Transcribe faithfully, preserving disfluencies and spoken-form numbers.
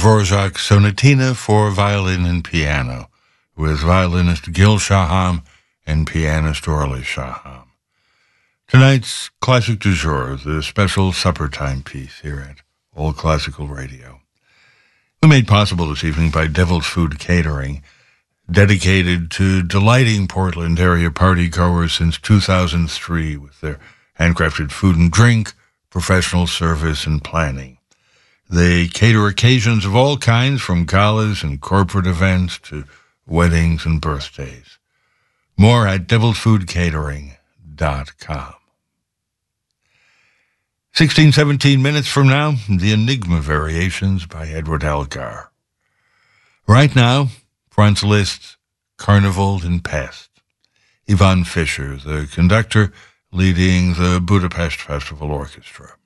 Dvorak Sonatina for violin and piano, with violinist Gil Shaham and pianist Orly Shaham. Tonight's Classic du Jour, the special supper time piece here at All Classical Radio. We made possible this evening by Devil's Food Catering, dedicated to delighting Portland area partygoers since two thousand three with their handcrafted food and drink, professional service, and planning. They cater occasions of all kinds, from galas and corporate events to weddings and birthdays. More at devils food catering dot com. sixteen, seventeen minutes from now, the Enigma Variations by Edward Elgar. Right now, Franz Liszt's Carnival in Pest. Ivan Fischer, the conductor, leading the Budapest Festival Orchestra.